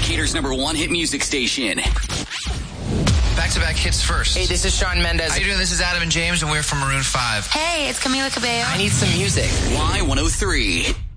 Decatur's #1 hit music station. Back-to-back hits first. Hey, this is Shawn Mendes. How you doing? This is Adam and James, and we're from Maroon 5. Hey, it's Camila Cabello. I need some music. Y103.